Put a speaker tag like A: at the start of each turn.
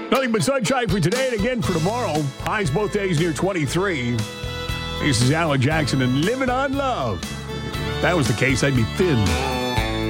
A: Nothing but sunshine for today and again for tomorrow. Highs both days near 23. This is Alan Jackson and Living on Love. If that was the case, I'd be thin.